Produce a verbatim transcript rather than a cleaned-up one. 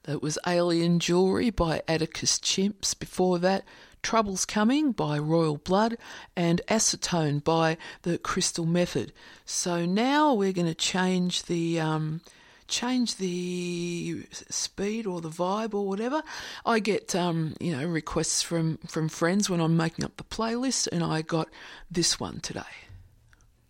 It was Alien Jewelry by Atticus Chimps. Before that, Trouble's Coming by Royal Blood, and Acetone by the Crystal Method. So now we're going to change the um, change the speed or the vibe or whatever. I get um, you know requests from, from friends when I'm making up the playlist, and I got this one today.